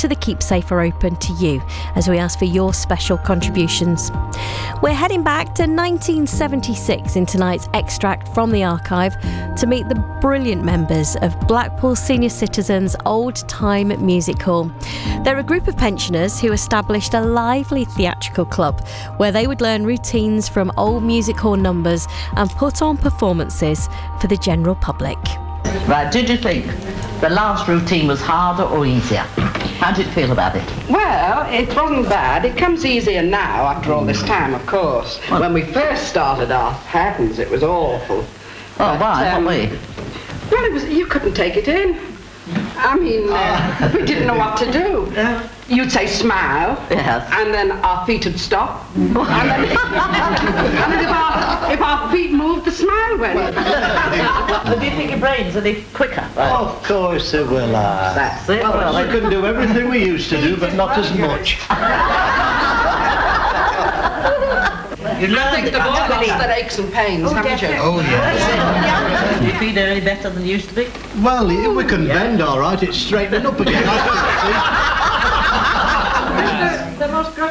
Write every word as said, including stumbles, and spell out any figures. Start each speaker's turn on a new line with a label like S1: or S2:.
S1: to the Keepsafe are open to you as we ask for your special contributions. We're heading back to nineteen seventy-six in tonight's extract from the archive to meet the brilliant members of Blackpool Senior Citizens Old Time Music Hall. They're a group of pensioners who established a lively theatrical club where they would learn routines from old music hall numbers and put on performances for the general public.
S2: Right, did you think the last routine was harder or easier? How did you feel about it?
S3: Well, it wasn't bad. It comes easier now after all this time, of course.
S2: What?
S3: When we first started off, heavens, it was awful.
S2: Oh,
S3: But,
S2: why?
S3: um,
S2: What way?
S3: Well, it was, you couldn't take it in. I mean, uh, we didn't know what to do. You'd say smile,
S2: Yes.
S3: and then our feet would stop. and then, and then if, our, if our feet moved, the smile went.
S2: Do you think your brain's any quicker?
S4: Of course it will. Uh,
S2: That's it.
S4: well,
S2: Well,
S4: we couldn't do everything we used to do, but not as much.
S2: you
S3: I think
S2: learned
S3: they've all lost their aches and pains, haven't you?
S4: Oh, yeah.
S2: Do you feel they're any better than you used to be?
S4: Well, yeah, we can bend all right. It's straightening up again. I can see.
S3: The most